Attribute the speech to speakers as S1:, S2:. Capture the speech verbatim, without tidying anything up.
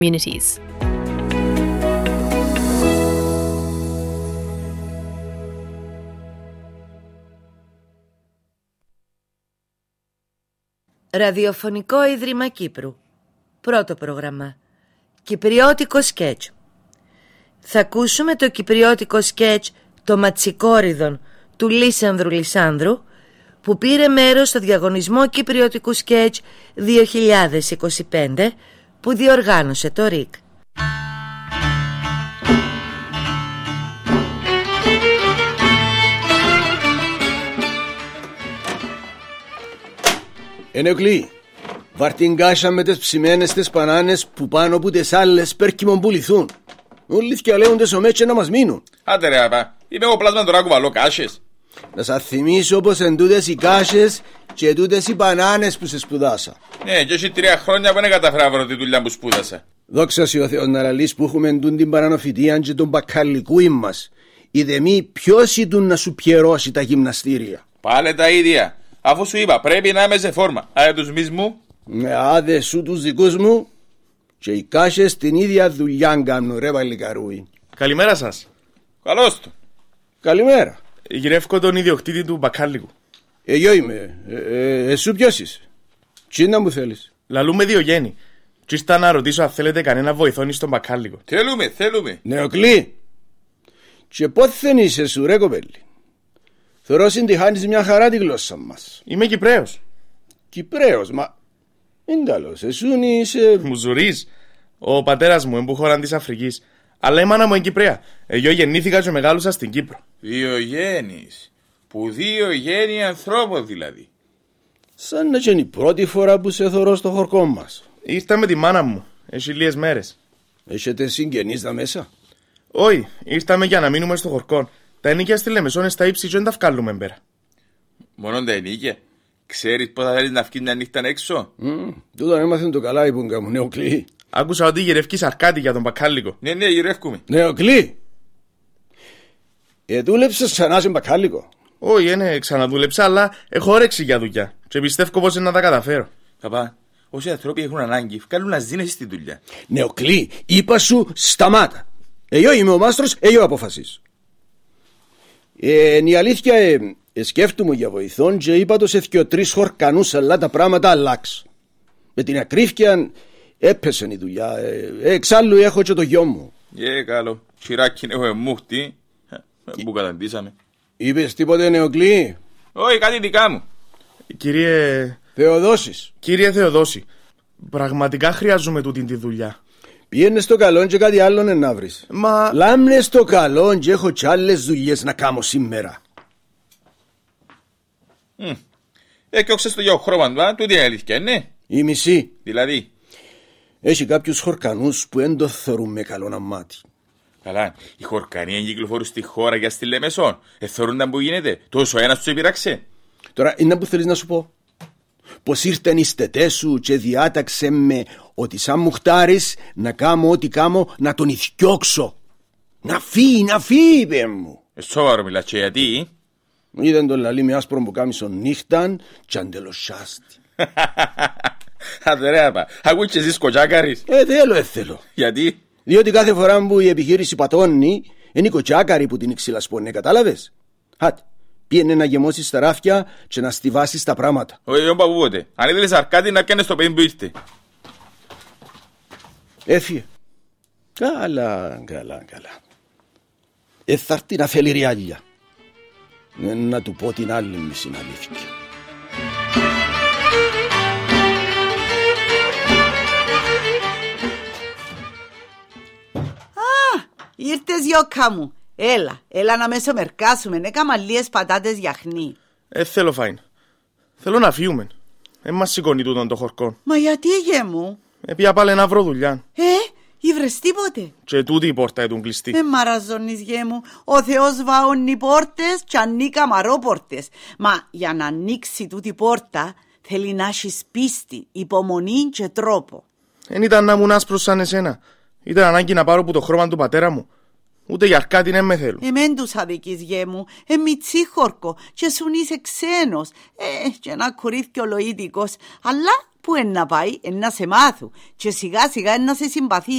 S1: communities.
S2: Ραδιοφωνικό Ίδρυμα Κύπρου. Πρώτο πρόγραμμα. Κυπριώτικο σκέτς. Θα ακούσουμε το κυπριώτικο σκέτς «Το Ματσικόριδον» του Λίσανδρου Λισάνδρου, που πήρε μέρος στο διαγωνισμό κυπριώτικου σκέτς δύο χιλιάδες είκοσι πέντε που διοργάνωσε το ΡΙΚ.
S3: Ενεκλή, βάρ' την κάσα με τις ψημένες τις πανάνες που πάνω που τις άλλες πέρκιμον πουληθούν. Όλοι θκιαλέονται ο μέτσε να μας μείνουν.
S4: Άντε ρε απά, είμαι εγώ πλάσμα τώρα κουβαλώ κάσες.
S3: Να σας θυμίσω πως εν τούτες οι κάσες και τούτες οι πανάνες που σε σπουδάσα.
S4: Ναι, και έχει τρία χρόνια που δεν καταφέρα βρω τη δουλειά που σπούδασα.
S3: Δόξα σοι ο Θεός να λαλείς που έχουμε εντούν την παρανοφητεία και τον μπακαλικούι μας. Είδε μη ποιος ήταν να σου πιερώσει τα γυμναστήρια.
S4: Πάλε τα ίδια. Αφού σου είπα πρέπει να είμαι σε φόρμα. Άρα τους μης μου.
S3: Με άδε σου τους δικούς μου και οι κάσες την ίδια δουλειά κάνουν ρε παλικαρούι.
S5: Καλημέρα σας.
S4: Καλώς του.
S3: Καλημέρα.
S5: Γυρεύκω τον ιδιοκτήτη του μπακάλικου.
S3: Εγώ είμαι. Ε, ε, εσύ ποιος είσαι? Τι να μου θέλεις?
S5: Λαλούμε Διογέννη. Τι ήρθα να ρωτήσω αν θέλετε κανένα βοηθόνι στον μπακάλικο.
S4: Θέλουμε, θέλουμε.
S3: Νεοκλή. Και πόθεν είσαι σου ρε κοπέλη? Θεωρώ συντυχάνεις μια χαρά τη γλώσσα μας.
S5: Είμαι Κυπραίος.
S3: Κυπραίος, μα είναι καλός. Εσούν είσαι...
S5: Μουζουρής. Ο πατέρας μου είναι που χώραν της Αφρικής. Αλλά η μάνα μου είναι Κυπραία. Εγώ γεννήθηκα και μεγάλωσα στην Κύπρο.
S4: Δύο γέννης. Που δύο γέννη ανθρώπων δηλαδή.
S3: Σαν να είναι η πρώτη φορά που σε θωρώ στο χορκό μας.
S5: Ήρθα με τη μάνα μου. Έχει λίγες μέρες.
S3: Έχετε συγγενείς τα μέσα?
S5: Όχι, ήρθαμε για να μείνουμε στο χορκό. Τα ενοίκια στη Λεμεσόν στα ύψη και δεν τα βγάλουμε πέρα.
S4: Μόνο τα ενοίκια. Ξέρεις πώς θα θέλεις να βγεις μια νύχτα έξω?
S3: Mm, τούτο έμαθαν το καλά η πουγκα μου, Νεοκλή.
S5: Άκουσα ότι γυρεύκεις αρκάτι για τον μπακάλικο.
S4: Ναι, ναι, γυρεύκουμε.
S3: Νεοκλή. Ε, δούλεψες ξανά σε μπακάλικο?
S5: Όχι, είναι ξαναδούλεψα, αλλά έχω όρεξη για δουλειά. Και πιστεύω πως να τα καταφέρω.
S4: Παπά, όσοι άνθρωποι έχουν ανάγκη, βγάλουν να ζήνεσαι στη δουλειά.
S3: Νεοκλή, είπα σου σταμάτα. Εγώ είμαι ο μάστρος, εγώ αποφασίζω. Ε, η αλήθεια, ε, ε, σκέφτομαι για βοηθόν και είπα το σε δυο τρεις χορκανούς, αλλά τα πράγματα αλλάξ. Με την ακρίβεια έπεσε η δουλειά. Ε, ε, εξάλλου έχω και το γιο μου.
S4: Ε, καλό. Χειράκι έχω εμούχτη. Που καταντήσαμε.
S3: Είπες τίποτε, Νεοκλή?
S4: Όχι, κάτι δικά μου.
S5: Κύριε...
S3: Θεοδόσης.
S5: Κύριε Θεοδόση, πραγματικά χρειάζομαι τούτη τη δουλειά.
S3: Πήγαινε στο καλό και κάτι άλλο να βρεις.
S5: Μα...
S3: Λάμνε στο καλό και έχω κι άλλες δουλειές να κάνω σήμερα.
S4: Mm. Ε, και όξες το για χρώμα, τούτη είναι αλήθεια, ναι.
S3: Η μισή.
S4: Δηλαδή.
S3: Έχει κάποιους χορκανούς που δεν το θεωρούν με καλό να μάτι.
S4: Καλά, οι χορκανοί εγκυκλοφορούν στη χώρα για στη Λεμεσόν. Εθωρούνταν που γίνεται. Τόσο ένας τους επειράξε.
S3: Τώρα είναι που θέλεις να σου πω. Πως ήρθαν οι στετές σου και διάταξε με ότι σαν μουχτάρεις να κάνω ό,τι κάνω να τον ηθιώξω. Να φύγει, να φύγει, είπε μου.
S4: Ε, σοβαρό μιλάς και γιατί?
S3: Είδαν τον λαλί με άσπρο που κάμισον νύχταν και αντελοσιάστη.
S4: Άντε ρε απα, ακούει και εσύ κοτσάκαρης.
S3: Ε, θέλω, ε, θέλω.
S4: Γιατί?
S3: Διότι κάθε φορά που η επιχείρηση πατώνει είναι η κοτσάκαρη που την ξυλασπώνει, κατάλαβες? Χάτε, πήγαινε να γεμώσεις τα ράφια και να στιβάσεις τα πράγματα.
S4: Όχι, δεν πάω πότε. Αν ήθελες αρκάτι να πιάνεις το παιδί που ήρθε.
S3: Έφυγε. Καλά, καλά, καλά. Ε, θα έρθει να θέλει ριάλια. Ε, να του πω την άλλη μισή αλήθεια.
S6: Ήρθες γιώκα μου. Έλα, έλα να μεσομερκάσουμε. Έκαμα λίγες πατάτες γιαχνί.
S5: Ε, θέλω φάιν. Θέλω να φύγουμε. Ε, μας σηκώνει τούτον το χορκό.
S6: Μα γιατί γε μου?
S5: Ε, πια πάλι να βρω δουλειά.
S6: Ε, ήβρες τίποτε?
S5: Και τούτη η πόρτα έτουν κλειστή.
S6: Ε, μαραζώνεις γε μου. Ο Θεός βαώνει πόρτες και ανεί καμαρόπορτες. Μα για να ανοίξει τούτη η πόρτα θέλει να έχεις πίστη, υπομονή και τρόπο.
S5: Εν ήταν να ήμουν άσπρος σαν εσένα. Ήταν ανάγκη να πάρω που το χρώμα του πατέρα μου. Ούτε για αρκάτι δεν με θέλουν.
S6: Εμέν τους αδικείς γε μου. Ε, μητσίχορκο και σουν είσαι ξένος. Ε, και ένα κορίθκιο λοήτικος. Αλλά Πού εν να πάει, εν να σε μάθουν και σιγά σιγά εν να σε συμπαθείς.